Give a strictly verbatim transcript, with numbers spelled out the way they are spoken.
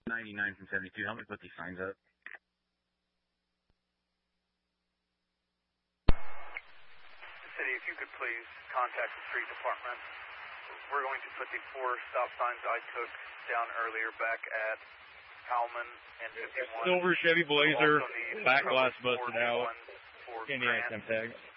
ninety-nine from seventy-two. Help me put these signs up. City, if you could please contact the street department. We're going to put the four stop signs I took down earlier back at Howman and fifty-one. Silver Chevy Blazer, back glass busted out, Indiana temp tags.